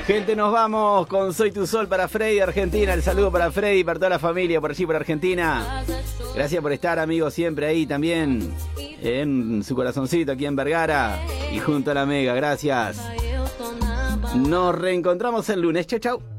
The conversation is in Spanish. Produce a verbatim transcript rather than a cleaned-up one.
Gente, nos vamos con Soy Tu Sol para Freddy de Argentina. El saludo para Freddy y para toda la familia por allí, por Argentina. Gracias por estar, amigos, siempre ahí también en su corazoncito aquí en Vergara y junto a la Mega. Gracias. Nos reencontramos el lunes. Chau, chau.